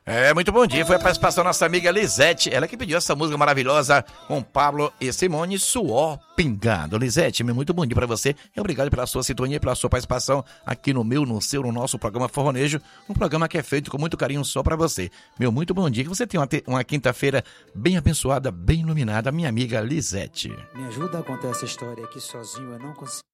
Muito bom dia. Foi a participação da nossa amiga Lisete. Ela que pediu essa música maravilhosa com Pablo e Simone, Suor Pingado. Lisete, muito bom dia pra você. E obrigado pela sua sintonia e pela sua participação aqui no meu, no seu, no nosso programa Forronejo. Um programa que é feito com muito carinho só pra você. Muito bom dia. Que você tenha uma quinta-feira bem abençoada, bem iluminada. Minha amiga Lisete. Me ajuda a contar essa história aqui sozinho, eu não consigo.